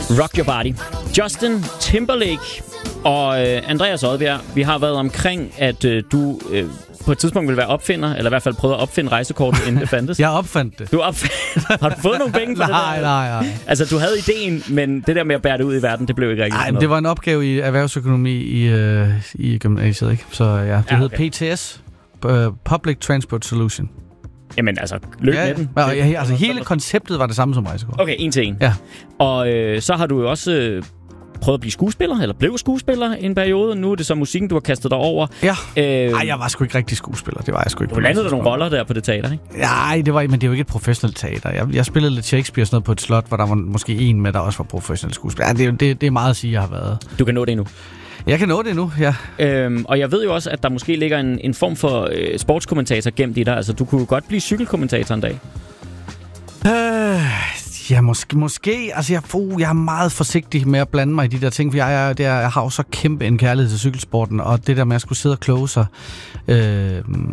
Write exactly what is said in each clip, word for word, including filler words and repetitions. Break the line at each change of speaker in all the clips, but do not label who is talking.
Rock Your Body. Justin Timberlake og øh, Andreas Odbjerg. Vi har været omkring, at øh, du øh, på et tidspunkt ville være opfinder, eller i hvert fald prøvet at opfinde rejsekortet, inden det fandtes.
Jeg opfandt det.
Du opfandt. Har du fået nogle penge for
nej,
det der?
Nej, nej,
Altså, du havde ideen, men det der med at bære det ud i verden, det blev ikke rigtig
nej,
noget.
det var en opgave i erhvervsøkonomi i, øh, i gymnasiet, ikke? Så ja, det
ja,
hed
okay.
P T S. Uh, Public Transport Solution.
Jamen, altså, løb
ja,
med den.
Ja, ja, altså, hele konceptet var det samme som rejsekort.
Okay, en til en.
Ja.
Og øh, så har du jo også øh, prøvet at blive skuespiller, eller blev skuespiller i en periode. Nu er det så musikken, du har kastet dig over.
Ja.
Øh,
Ej, jeg var sgu ikke rigtig skuespiller. Det var jeg sgu ikke.
Du landede der nogle roller der på det teater, ikke?
Nej, det var, men det er jo ikke et professionelt teater. Jeg, jeg spillede lidt Shakespeare og sådan noget på et slot, hvor der var måske en med, der også var professionel skuespiller. Ja, det, det, det er meget at sige, jeg har været.
Du kan nå det endnu.
Jeg kan nå det nu, ja.
Øhm, og jeg ved jo også, at der måske ligger en, en form for øh, sportskommentator gemt i dig. Altså, du kunne jo godt blive cykelkommentator en dag.
Øh, ja, måske. måske. Altså, jeg, uh, jeg er meget forsigtig med at blande mig i de der ting, for jeg, jeg, der, jeg har jo så kæmpe en kærlighed til cykelsporten, og det der med at skulle sidde og kloge sig øh,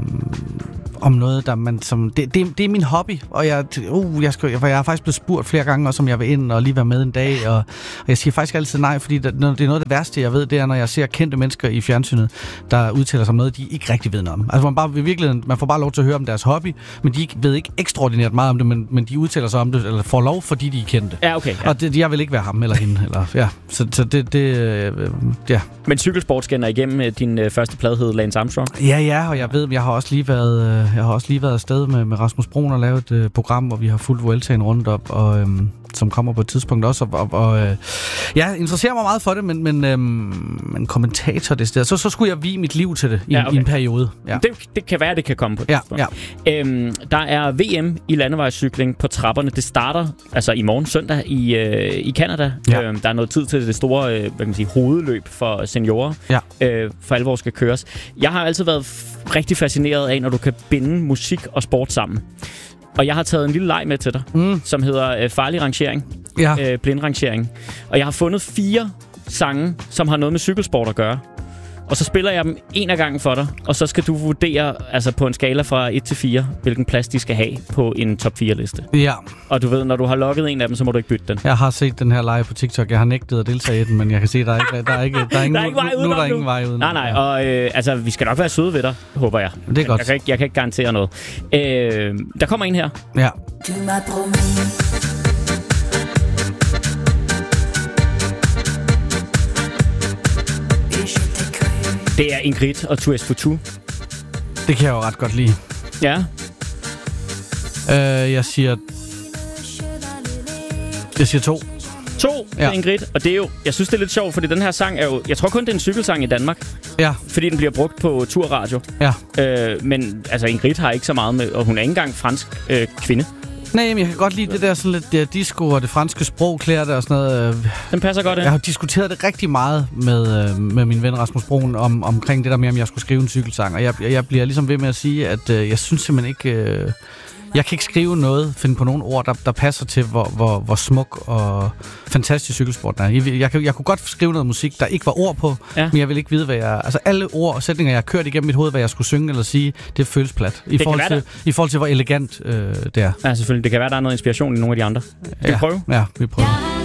om noget, der man som... Det, det, det er min hobby, og jeg, uh, jeg, skal, for jeg har faktisk blevet spurgt flere gange, også om jeg vil ind og lige være med en dag, og, og jeg siger faktisk altid nej, fordi det, det er noget af det værste, jeg ved, det er, når jeg ser kendte mennesker i fjernsynet, der udtaler sig om noget, de ikke rigtig ved noget om. Altså, man, bare, virkelig, man får bare lov til at høre om deres hobby, men de ved ikke ekstraordinært meget om det, men, men de udtaler sig om det, eller får lov, fordi de er kendte.
Ja, okay. Ja.
Og det, jeg vil ikke være ham eller hende. Eller, ja. Så, så det... det øh, ja.
Men cykelsport skinner igennem. Din øh, første plade hed Lance Armstrong.
Ja, ja, og jeg ved, jeg har også lige været, øh, jeg har også lige været afsted med, med Rasmus Broen og lavet et øh, program, hvor vi har fulgt Vueltaen rundt op, og, øh, som kommer på et tidspunkt også. Og, og, og øh, jeg interesserer mig meget for det, men, men, øh, men kommentator det sted. Så, så skulle jeg vie mit liv til det i, ja, okay. i en periode. Ja.
Det, det kan være, det kan komme på et
ja,
tidspunkt.
Ja.
Øhm, der er V M i landevejscykling på trapperne. Det starter altså i morgen søndag i, øh, i Canada. Ja. Øhm, der er noget tid til det store øh, hvad kan man sige, hovedløb for seniorer.
Ja.
Øh, for alvor skal køres. Jeg har altid været f- rigtig fascineret af, når du kan binde musik og sport sammen. Og jeg har taget en lille leg med til dig, mm. som hedder øh, farlig rangering.
Ja.
Øh, blindrangering. Og jeg har fundet fire sange, som har noget med cykelsport at gøre. Og så spiller jeg dem en af gangen for dig, og så skal du vurdere altså på en skala fra et til fire, hvilken plads de skal have på en top fire-liste.
Ja.
Og du ved, når du har logget en af dem, så må du ikke bytte den.
Jeg har set den her live på TikTok. Jeg har nægtet at deltage i den, men jeg kan se, der er ikke, der er ikke, der er ingen,
der er ikke vej
nu, nu er der ingen vej udenom.
Nej, nej, og øh, altså, vi skal nok være søde ved dig, håber jeg.
Det er godt.
Jeg kan ikke, jeg kan ikke garantere noget. Øh, der kommer en her.
Ja.
Det er Ingrid og Tours for Two.
Det kan jeg jo ret godt lide.
Ja.
Øh, jeg siger... Jeg siger to.
To ja. Til Ingrid, og det er jo... Jeg synes, det er lidt sjovt, fordi den her sang er jo... Jeg tror kun, det er en cykelsang i Danmark.
Ja.
Fordi den bliver brugt på turradio.
Ja.
Øh, men altså, Ingrid har ikke så meget med... Og hun er ikke engang fransk øh, kvinde.
Nej, men jeg kan godt lide det der sådan lidt der disco og det franske sprog, klæder det og sådan noget.
Den passer godt ind.
Jeg har diskuteret det rigtig meget med, med min ven Rasmus Broen om, omkring det der med, om jeg skulle skrive en cykelsang. Og jeg, jeg bliver ligesom ved med at sige, at øh, jeg synes simpelthen ikke... Øh, jeg kan ikke skrive noget, finde på nogle ord, der, der passer til, hvor, hvor, hvor smuk og fantastisk cykelsporten er. Jeg, jeg, jeg, jeg kunne godt skrive noget musik, der ikke var ord på, ja. Men jeg vil ikke vide, hvad jeg... Altså alle ord og sætninger, jeg har kørt igennem mit hoved, hvad jeg skulle synge eller sige, det føles plat. I, forhold til, I forhold til, hvor elegant øh, det er.
Ja, selvfølgelig. Det kan være, der er noget inspiration i nogle af de andre. Skal
ja.
vi prøve?
Ja, vi prøver.